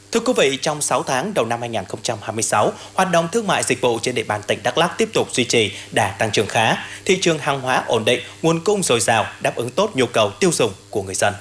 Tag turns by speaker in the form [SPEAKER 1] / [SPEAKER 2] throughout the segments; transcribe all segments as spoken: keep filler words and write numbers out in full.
[SPEAKER 1] Thưa quý vị, trong sáu tháng đầu năm hai nghìn không trăm hai mươi sáu, hoạt động thương mại dịch vụ trên địa bàn tỉnh Đắk Lắk tiếp tục duy trì đà tăng trưởng khá, thị trường hàng hóa ổn định, nguồn cung dồi dào, đáp ứng tốt nhu cầu tiêu dùng của người dân.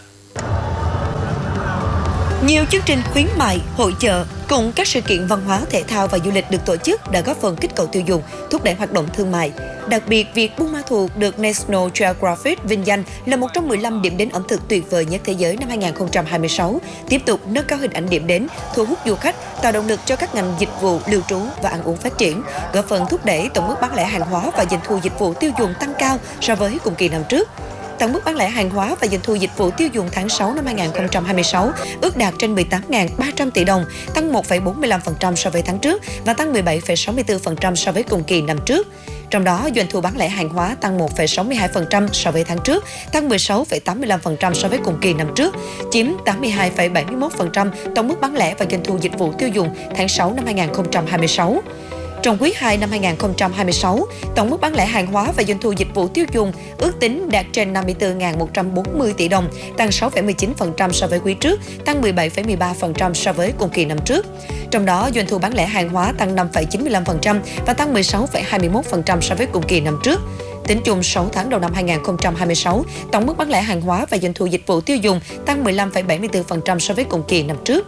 [SPEAKER 2] Nhiều chương trình khuyến mại, hội chợ cùng các sự kiện văn hóa, thể thao và du lịch được tổ chức đã góp phần kích cầu tiêu dùng, thúc đẩy hoạt động thương mại. Đặc biệt, việc Buôn Ma Thuột được National Geographic vinh danh là một trong mười lăm điểm đến ẩm thực tuyệt vời nhất thế giới năm hai nghìn không trăm hai mươi sáu, tiếp tục nâng cao hình ảnh điểm đến, thu hút du khách, tạo động lực cho các ngành dịch vụ, lưu trú và ăn uống phát triển, góp phần thúc đẩy tổng mức bán lẻ hàng hóa và doanh thu dịch vụ tiêu dùng tăng cao so với cùng kỳ năm trước. Tổng mức bán lẻ hàng hóa và doanh thu dịch vụ tiêu dùng tháng sáu năm hai nghìn không trăm hai mươi sáu ước đạt trên mười tám nghìn ba trăm tỷ đồng, tăng một phẩy bốn mươi lăm phần trăm so với tháng trước và tăng mười bảy phẩy sáu mươi tư phần trăm so với cùng kỳ năm trước. Trong đó, doanh thu bán lẻ hàng hóa tăng một phẩy sáu mươi hai phần trăm so với tháng trước, tăng mười sáu phẩy tám mươi lăm phần trăm so với cùng kỳ năm trước, chiếm tám mươi hai phẩy bảy mươi mốt phần trăm tổng mức bán lẻ và doanh thu dịch vụ tiêu dùng tháng sáu năm hai nghìn không trăm hai mươi sáu. Trong quý hai năm hai nghìn không trăm hai mươi sáu, tổng mức bán lẻ hàng hóa và doanh thu dịch vụ tiêu dùng ước tính đạt trên năm mươi tư nghìn một trăm bốn mươi tỷ đồng, tăng sáu phẩy mười chín phần trăm so với quý trước, tăng mười bảy phẩy mười ba phần trăm so với cùng kỳ năm trước. Trong đó, doanh thu bán lẻ hàng hóa tăng năm phẩy chín mươi lăm phần trăm và tăng mười sáu phẩy hai mươi mốt phần trăm so với cùng kỳ năm trước. Tính chung sáu tháng đầu năm hai nghìn không trăm hai mươi sáu, tổng mức bán lẻ hàng hóa và doanh thu dịch vụ tiêu dùng tăng mười lăm phẩy bảy mươi tư phần trăm so với cùng kỳ năm trước.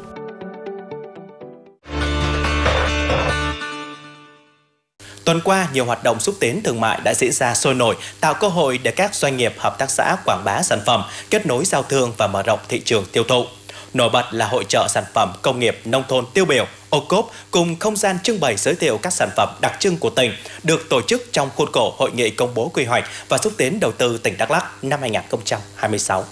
[SPEAKER 1] Tuần qua, nhiều hoạt động xúc tiến thương mại đã diễn ra sôi nổi, tạo cơ hội để các doanh nghiệp, hợp tác xã quảng bá sản phẩm, kết nối giao thương và mở rộng thị trường tiêu thụ. Nổi bật là hội chợ sản phẩm công nghiệp nông thôn tiêu biểu ô cốp cùng không gian trưng bày giới thiệu các sản phẩm đặc trưng của tỉnh được tổ chức trong khuôn khổ Hội nghị công bố quy hoạch và xúc tiến đầu tư tỉnh Đắk Lắk năm hai nghìn không trăm hai mươi sáu.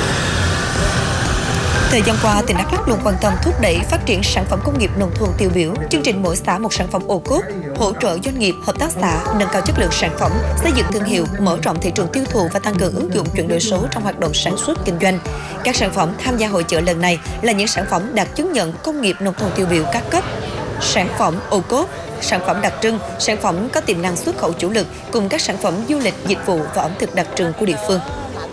[SPEAKER 2] Thời gian qua, tỉnh Đắk Lắk luôn quan tâm thúc đẩy phát triển sản phẩm công nghiệp nông thôn tiêu biểu, chương trình mỗi xã một sản phẩm ô cốp, hỗ trợ doanh nghiệp, hợp tác xã nâng cao chất lượng sản phẩm, xây dựng thương hiệu, mở rộng thị trường tiêu thụ và tăng cường ứng dụng chuyển đổi số trong hoạt động sản xuất kinh doanh. Các sản phẩm tham gia hội chợ lần này là những sản phẩm đạt chứng nhận công nghiệp nông thôn tiêu biểu các cấp, sản phẩm ô cốp, sản phẩm đặc trưng, sản phẩm có tiềm năng xuất khẩu chủ lực cùng các sản phẩm du lịch, dịch vụ và ẩm thực đặc trưng của địa phương.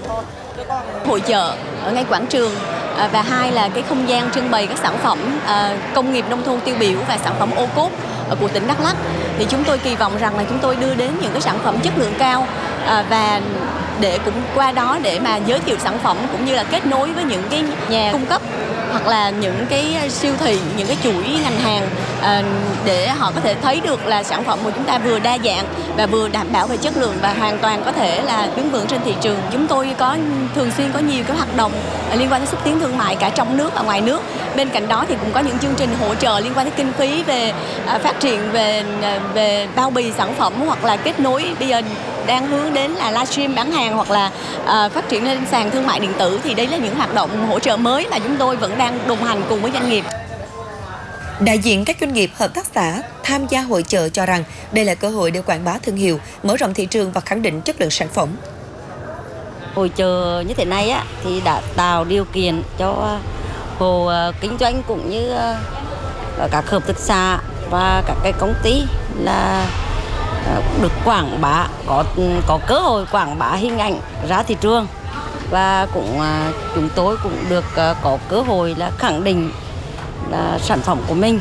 [SPEAKER 3] Hội chợ ở ngay quảng trường và hai là cái không gian trưng bày các sản phẩm công nghiệp nông thôn tiêu biểu và sản phẩm ô cốp của tỉnh Đắk Lắk, thì chúng tôi kỳ vọng rằng là chúng tôi đưa đến những cái sản phẩm chất lượng cao và để cũng qua đó để mà giới thiệu sản phẩm cũng như là kết nối với những cái nhà cung cấp hoặc là những cái siêu thị, những cái chuỗi ngành hàng để họ có thể thấy được là sản phẩm của chúng ta vừa đa dạng và vừa đảm bảo về chất lượng và hoàn toàn có thể là đứng vững trên thị trường. Chúng tôi có thường xuyên có nhiều cái hoạt động liên quan đến xúc tiến thương mại cả trong nước và ngoài nước. Bên cạnh đó thì cũng có những chương trình hỗ trợ liên quan đến kinh phí về phát triển về về bao bì sản phẩm hoặc là kết nối, bây giờ đang hướng đến là livestream bán hàng hoặc là uh, phát triển lên sàn thương mại điện tử, thì đây là những hoạt động hỗ trợ mới mà chúng tôi vẫn đang đồng hành cùng với doanh nghiệp.
[SPEAKER 2] Đại diện các doanh nghiệp, hợp tác xã tham gia hội chợ cho rằng đây là cơ hội để quảng bá thương hiệu, mở rộng thị trường và khẳng định chất lượng sản phẩm.
[SPEAKER 4] Hội chợ như thế này á, thì đã tạo điều kiện cho hộ kinh doanh cũng như các hợp tác xã và các cái công ty là được quảng bá, có có cơ hội quảng bá hình ảnh ra thị trường, và cũng chúng tôi cũng được có cơ hội là khẳng định là sản phẩm của mình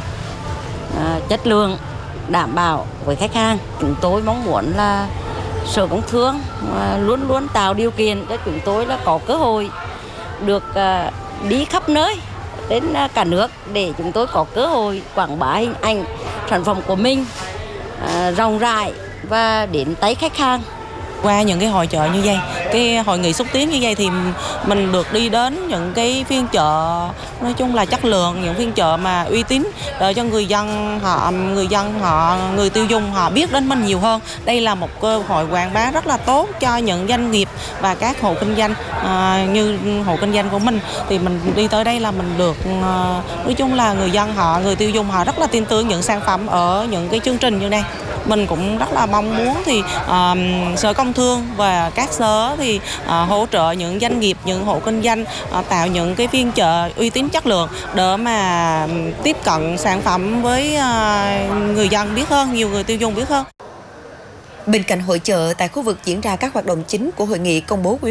[SPEAKER 4] chất lượng đảm bảo với khách hàng. Chúng tôi mong muốn là Sở Công Thương luôn luôn tạo điều kiện cho chúng tôi là có cơ hội được đi khắp nơi đến cả nước để chúng tôi có cơ hội quảng bá hình ảnh sản phẩm của mình rộng rãi và đến tay khách hàng.
[SPEAKER 5] Qua những cái hội chợ như vậy, cái hội nghị xúc tiến như vậy thì mình được đi đến những cái phiên chợ nói chung là chất lượng, những phiên chợ mà uy tín để cho người dân họ người dân họ người tiêu dùng họ biết đến mình nhiều hơn. Đây là một cơ hội quảng bá rất là tốt cho những doanh nghiệp và các hộ kinh doanh à, như hộ kinh doanh của mình, thì mình đi tới đây là mình được à, nói chung là người dân họ người tiêu dùng họ rất là tin tưởng những sản phẩm ở những cái chương trình như này. Mình cũng rất là mong muốn thì uh, Sở Công Thương và các sở thì uh, hỗ trợ những doanh nghiệp, những hộ kinh doanh uh, tạo những cái phiên chợ uy tín chất lượng để mà tiếp cận sản phẩm với uh, người dân biết hơn, nhiều người tiêu dùng biết hơn.
[SPEAKER 2] Bên cạnh hội chợ, tại khu vực diễn ra các hoạt động chính của hội nghị công bố quy hoạch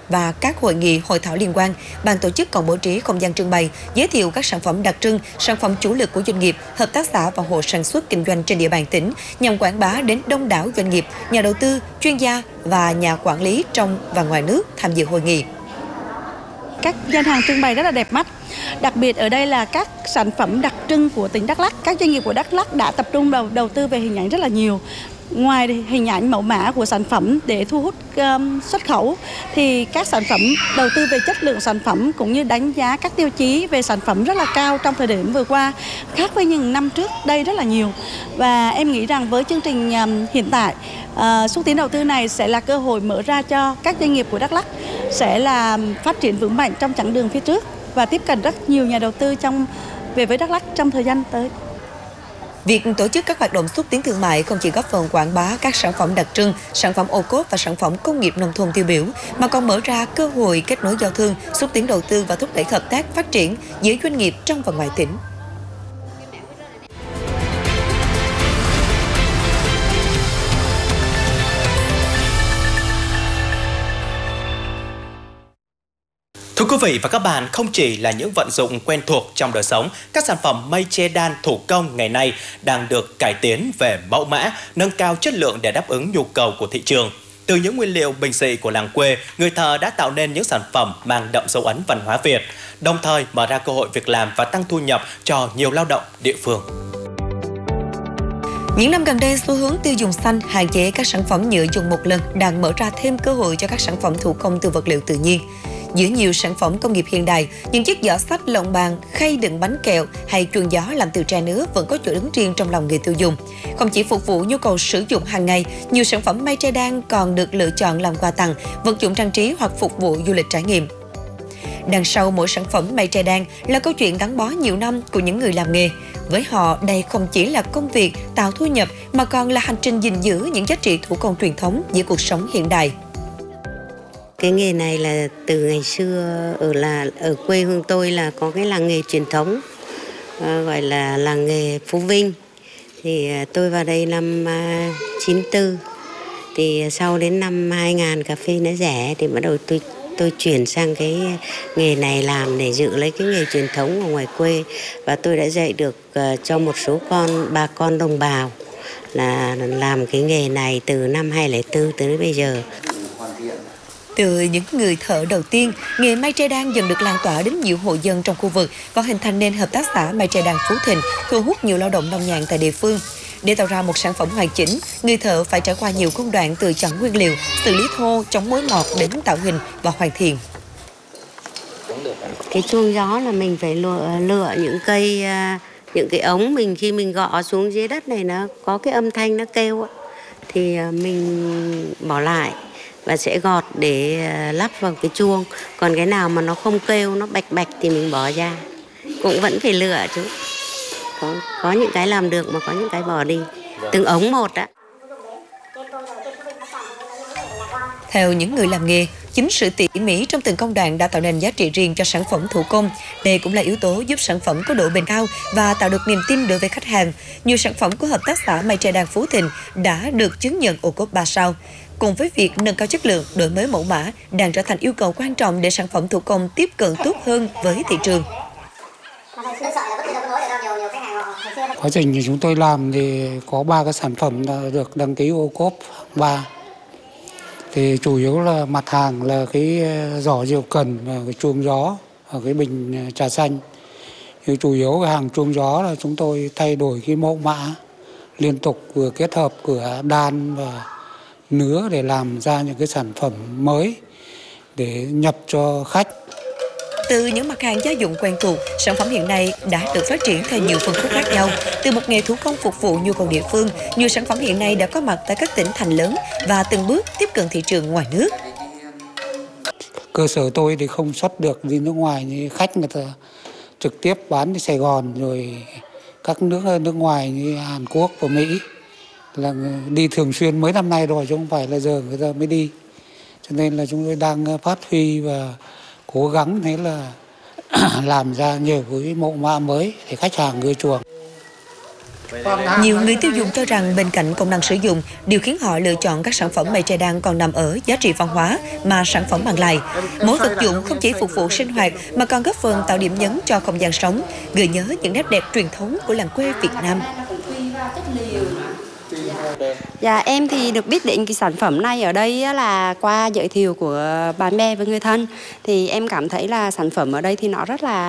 [SPEAKER 2] và các hội nghị, hội thảo liên quan, ban tổ chức còn bố trí không gian trưng bày, giới thiệu các sản phẩm đặc trưng, sản phẩm chủ lực của doanh nghiệp, hợp tác xã và hộ sản xuất kinh doanh trên địa bàn tỉnh nhằm quảng bá đến đông đảo doanh nghiệp, nhà đầu tư, chuyên gia và nhà quản lý trong và ngoài nước tham dự hội nghị.
[SPEAKER 6] Các gian hàng trưng bày rất là đẹp mắt. Đặc biệt ở đây là các sản phẩm đặc trưng của tỉnh Đắk Lắk. Các doanh nghiệp của Đắk Lắk đã tập trung đầu, đầu tư về hình ảnh rất là nhiều. Ngoài hình ảnh mẫu mã của sản phẩm để thu hút um, xuất khẩu, thì các sản phẩm đầu tư về chất lượng sản phẩm cũng như đánh giá các tiêu chí về sản phẩm rất là cao trong thời điểm vừa qua, khác với những năm trước đây rất là nhiều. Và em nghĩ rằng với chương trình um, hiện tại, uh, xúc tiến đầu tư này sẽ là cơ hội mở ra cho các doanh nghiệp của Đắk Lắk sẽ là phát triển vững mạnh trong chặng đường phía trước và tiếp cận rất nhiều nhà đầu tư trong về với Đắk Lắk trong thời gian tới.
[SPEAKER 2] Việc tổ chức các hoạt động xúc tiến thương mại không chỉ góp phần quảng bá các sản phẩm đặc trưng, sản phẩm ô cốp và sản phẩm công nghiệp nông thôn tiêu biểu, mà còn mở ra cơ hội kết nối giao thương, xúc tiến đầu tư và thúc đẩy hợp tác phát triển giữa doanh nghiệp trong và ngoài tỉnh.
[SPEAKER 1] Thưa quý vị và các bạn, không chỉ là những vận dụng quen thuộc trong đời sống, các sản phẩm mây che đan thủ công ngày nay đang được cải tiến về mẫu mã, nâng cao chất lượng để đáp ứng nhu cầu của thị trường. Từ những nguyên liệu bình dị của làng quê, người thợ đã tạo nên những sản phẩm mang đậm dấu ấn văn hóa Việt, đồng thời mở ra cơ hội việc làm và tăng thu nhập cho nhiều lao động địa phương.
[SPEAKER 2] Những năm gần đây, xu hướng tiêu dùng xanh, hạn chế các sản phẩm nhựa dùng một lần đang mở ra thêm cơ hội cho các sản phẩm thủ công từ vật liệu tự nhiên. Giữa nhiều sản phẩm công nghiệp hiện đại, những chiếc giỏ xách, lồng bàn, khay đựng bánh kẹo hay chuông gió làm từ tre nứa vẫn có chỗ đứng riêng trong lòng người tiêu dùng. Không chỉ phục vụ nhu cầu sử dụng hàng ngày, nhiều sản phẩm mây tre đan còn được lựa chọn làm quà tặng, vật dụng trang trí hoặc phục vụ du lịch trải nghiệm. Đằng sau mỗi sản phẩm mây tre đan là câu chuyện gắn bó nhiều năm của những người làm nghề. Với họ, đây không chỉ là công việc tạo thu nhập mà còn là hành trình gìn giữ những giá trị thủ công truyền thống giữa cuộc sống hiện đại.
[SPEAKER 7] Cái nghề này là từ ngày xưa ở là ở quê hương tôi là có cái làng nghề truyền thống uh, gọi là làng nghề Phú Vinh. Thì uh, tôi vào đây năm uh, chín tư. Thì sau đến năm hai nghìn cà phê nó rẻ thì bắt đầu tôi tôi chuyển sang cái nghề này làm để giữ lấy cái nghề truyền thống ở ngoài quê, và tôi đã dạy được uh, cho một số con bà con đồng bào là làm cái nghề này từ năm hai nghìn không trăm lẻ bốn tới đến bây giờ.
[SPEAKER 2] Từ những người thợ đầu tiên, nghề mây tre đan dần được lan tỏa đến nhiều hộ dân trong khu vực và hình thành nên hợp tác xã mây tre đan Phú Thịnh, thu hút nhiều lao động nông nhàn tại địa phương. Để tạo ra một sản phẩm hoàn chỉnh, người thợ phải trải qua nhiều công đoạn từ chọn nguyên liệu, xử lý thô, chống mối mọt đến tạo hình và hoàn thiện.
[SPEAKER 7] Cái chuông gió là mình phải lựa, lựa những cây, những cái ống mình khi mình gõ xuống dưới đất này nó có cái âm thanh nó kêu thì mình bỏ lại và sẽ gọt để lắp vào cái chuông. Còn cái nào mà nó không kêu, nó bạch bạch thì mình bỏ ra. Cũng vẫn phải lựa chứ. Có, có những cái làm được mà có những cái bỏ đi. Từng ống một á.
[SPEAKER 2] Theo những người làm nghề, chính sự tỉ mỉ trong từng công đoạn đã tạo nên giá trị riêng cho sản phẩm thủ công. Đây cũng là yếu tố giúp sản phẩm có độ bền cao và tạo được niềm tin đối với khách hàng. Nhiều sản phẩm của hợp tác xã mây tre đan Phú Thịnh đã được chứng nhận ô cốp ba sao. Cùng với việc nâng cao chất lượng, đổi mới mẫu mã đang trở thành yêu cầu quan trọng để sản phẩm thủ công tiếp cận tốt hơn với thị trường.
[SPEAKER 8] Quá trình thì chúng tôi làm thì có ba cái sản phẩm được đăng ký ô cốp ba. Thì chủ yếu là mặt hàng là cái giỏ rượu cần và cái chuông gió và cái bình trà xanh. Thì chủ yếu cái hàng chuông gió là chúng tôi thay đổi cái mẫu mã liên tục, vừa kết hợp cửa đan và nứa để làm ra những cái sản phẩm mới để nhập cho khách.
[SPEAKER 2] Từ những mặt hàng gia dụng quen thuộc, sản phẩm hiện nay đã được phát triển theo nhiều phân khúc khác nhau. Từ một nghề thủ công phục vụ nhu cầu địa phương, nhiều sản phẩm hiện nay đã có mặt tại các tỉnh thành lớn và từng bước tiếp cận thị trường ngoài nước.
[SPEAKER 8] Cơ sở tôi thì không xuất được đi nước ngoài, như khách người ta trực tiếp bán đi Sài Gòn, rồi các nước nước ngoài như Hàn Quốc và Mỹ là đi thường xuyên mấy năm nay rồi, chứ không phải là giờ người ta mới đi. Cho nên là chúng tôi đang phát huy và cố gắng thế là làm ra nhiều cái mẫu mã mới để khách hàng ưa chuộng.
[SPEAKER 2] Nhiều người tiêu dùng cho rằng bên cạnh công năng sử dụng, điều khiến họ lựa chọn các sản phẩm mây tre đan còn nằm ở giá trị văn hóa mà sản phẩm mang lại. Mỗi vật dụng không chỉ phục vụ sinh hoạt mà còn góp phần tạo điểm nhấn cho không gian sống, gợi nhớ những nét đẹp truyền thống của làng quê Việt Nam.
[SPEAKER 9] Dạ, em thì được biết đến cái sản phẩm này ở đây là qua giới thiệu của bạn bè và người thân. Thì em cảm thấy là sản phẩm ở đây thì nó rất là